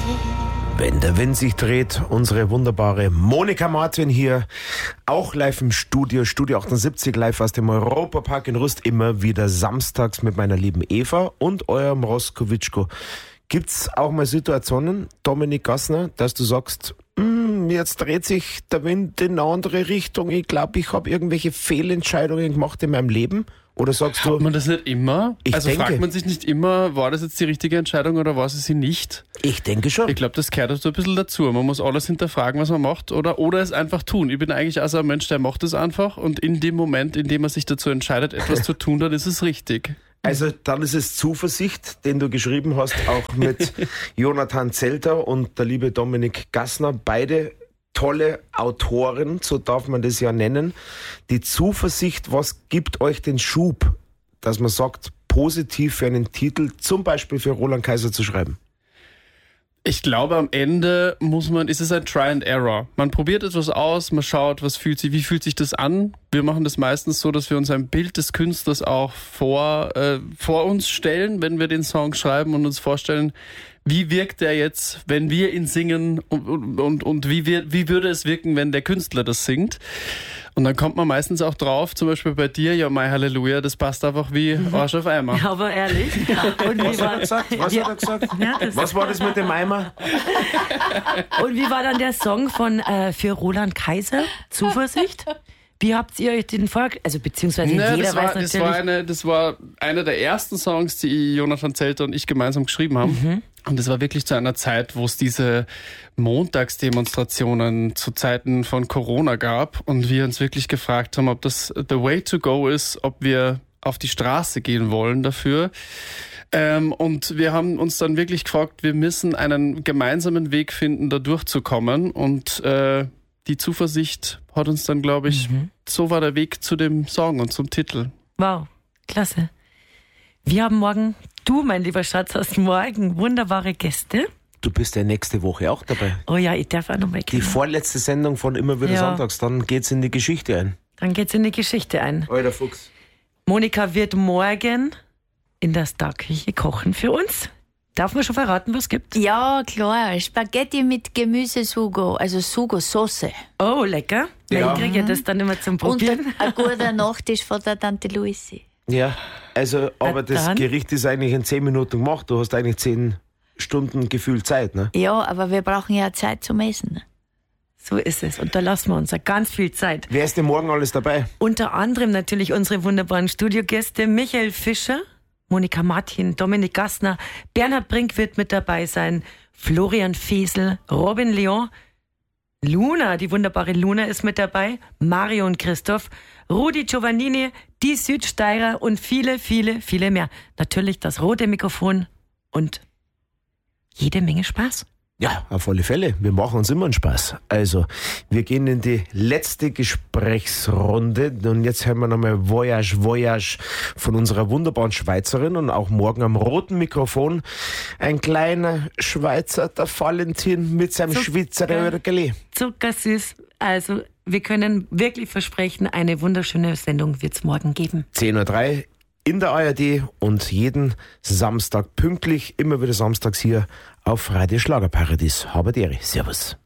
Wenn der Wind sich dreht, unsere wunderbare Monika Martin hier, auch live im Studio 78, live aus dem Europapark in Rust, immer wieder samstags mit meiner lieben Eva und eurem Roskowitschko. Gibt's auch mal Situationen, Dominik Gassner, dass du sagst, jetzt dreht sich der Wind in eine andere Richtung, ich glaube, ich habe irgendwelche Fehlentscheidungen gemacht in meinem Leben? Oder sagst du... Hat man das nicht immer? Fragt man sich nicht immer, war das jetzt die richtige Entscheidung oder war es sie nicht? Ich denke schon. Ich glaube, das gehört so ein bisschen dazu. Man muss alles hinterfragen, was man macht oder es einfach tun. Ich bin eigentlich also ein Mensch, der macht es einfach und in dem Moment, in dem man sich dazu entscheidet, etwas zu tun, dann ist es richtig. Also dann ist es Zuversicht, den du geschrieben hast, auch mit Jonathan Zelter und der liebe Dominik Gassner, beide tolle Autoren, so darf man das ja nennen. Die Zuversicht, was gibt euch den Schub, dass man sagt, positiv für einen Titel, zum Beispiel für Roland Kaiser zu schreiben? Ich glaube, am Ende ist es ein Try and Error. Man probiert etwas aus, man schaut, wie fühlt sich das an? Wir machen das meistens so, dass wir uns ein Bild des Künstlers auch vor uns stellen, wenn wir den Song schreiben und uns vorstellen, wie wirkt er jetzt, wenn wir ihn singen und wie würde es wirken, wenn der Künstler das singt? Und dann kommt man meistens auch drauf, zum Beispiel bei dir, ja, My Halleluja, das passt einfach wie Arsch auf Eimer. Ja, aber ehrlich. Und Was hat er gesagt? Ja, Was war das mit dem Eimer? Und wie war dann der Song für Roland Kaiser? Zuversicht? Wie habt ihr euch den also beziehungsweise jeder weiß natürlich... Das war einer der ersten Songs, die Jonathan Zelter und ich gemeinsam geschrieben haben. Mhm. Und das war wirklich zu einer Zeit, wo es diese Montagsdemonstrationen zu Zeiten von Corona gab und wir uns wirklich gefragt haben, ob das the way to go ist, ob wir auf die Straße gehen wollen dafür. Und wir haben uns dann wirklich gefragt, wir müssen einen gemeinsamen Weg finden, da durchzukommen und die Zuversicht hat uns dann, glaube ich, so war der Weg zu dem Song und zum Titel. Wow, klasse. Wir haben morgen, du, mein lieber Schatz, hast morgen wunderbare Gäste. Du bist ja nächste Woche auch dabei. Oh ja, ich darf auch noch mal gehen. Die vorletzte Sendung von Immer wieder Sonntags, dann geht's in die Geschichte ein. Dann geht's in die Geschichte ein. Alter Fuchs. Monika wird morgen in der Starküche kochen für uns. Darf man schon verraten, was gibt's? Ja, klar. Spaghetti mit Gemüsesugo, also Sugo-Soße. Oh, lecker. Ja. Ich kriege ja das dann immer zum Und Probieren. ein guter Nachtisch von der Tante Luisi. Ja, also, aber das dann? Gericht ist eigentlich in 10 Minuten gemacht. Du hast eigentlich 10 Stunden gefühlt Zeit, ne? Ja, aber wir brauchen ja Zeit zum Essen. So ist es. Und da lassen wir uns ja ganz viel Zeit. Wer ist denn morgen alles dabei? Unter anderem natürlich unsere wunderbaren Studiogäste Michael Fischer, Monika Martin, Dominik Gassner, Bernhard Brink wird mit dabei sein, Florian Fesel, Robin Leon, Luna, die wunderbare Luna ist mit dabei, Mario und Christoph, Rudi Giovannini, die Südsteirer und viele, viele, viele mehr. Natürlich das rote Mikrofon und jede Menge Spaß. Ja, auf alle Fälle. Wir machen uns immer einen Spaß. Also, wir gehen in die letzte Gesprächsrunde und jetzt hören wir nochmal Voyage von unserer wunderbaren Schweizerin und auch morgen am roten Mikrofon ein kleiner Schweizer, der Valentin mit seinem Schweizer Örgeli. Zuckersüß. Also, wir können wirklich versprechen, eine wunderschöne Sendung wird es morgen geben. 10:03 Uhr in der ARD und jeden Samstag pünktlich, immer wieder samstags hier auf Radio Schlagerparadies. Habadere. Servus.